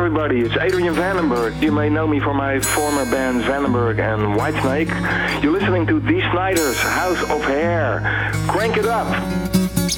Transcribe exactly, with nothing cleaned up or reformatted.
everybody, it's Adrian Vandenberg. You may know me from my former bands Vandenberg and Whitesnake. You're listening to Dee Snider's House of Hair. Crank it up!